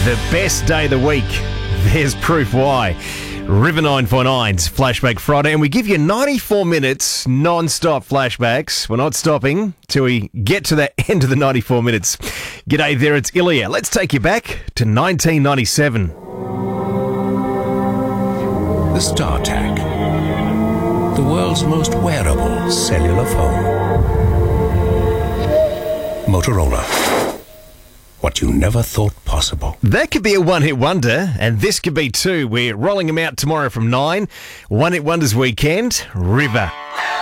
The best day of the week. There's proof why. River 949's Flashback Friday, and we give you 94 minutes non-stop flashbacks. We're not stopping till we get to the end of the 94 minutes. G'day there, it's Ilya. Let's take you back to 1997. The StarTAC, the world's most wearable cellular phone. Motorola, what you never thought possible. That could be a one-hit wonder, and this could be too. We're rolling them out tomorrow from 9. One-hit wonders weekend, River.